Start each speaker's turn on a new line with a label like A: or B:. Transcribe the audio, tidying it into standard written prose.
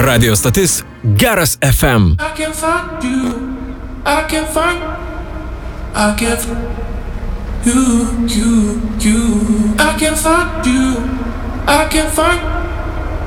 A: Radio stotis Geras FM.
B: I can find you. I can find you. I can find you. I can find